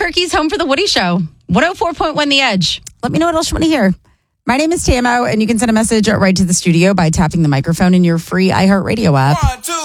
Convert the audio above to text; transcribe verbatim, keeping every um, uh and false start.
Albuquerque's home for the Woody Show. one oh four point one The Edge. Let me know what else you want to hear. My name is Tamo, and you can send a message right to the studio by tapping the microphone in your free iHeartRadio app. One, two.